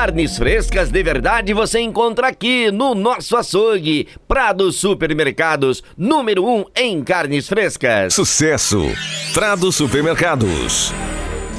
Carnes frescas de verdade você encontra aqui no nosso açougue. Prado Supermercados, número 1 em carnes frescas. Sucesso! Prado Supermercados.